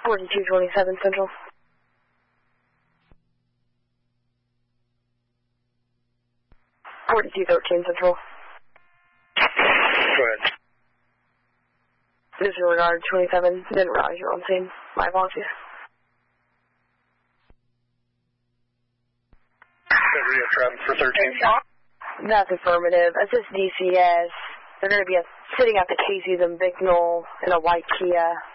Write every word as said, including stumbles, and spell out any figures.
forty-two twenty-seven Central. forty-two thirteen Central. Go ahead. Disregard twenty-seven. Didn't realize you were on scene. My apologies. We have traffic for thirteen. That's affirmative. Assist D C S. They're going to be sitting at the Casey's in Bicknell in a white Kia.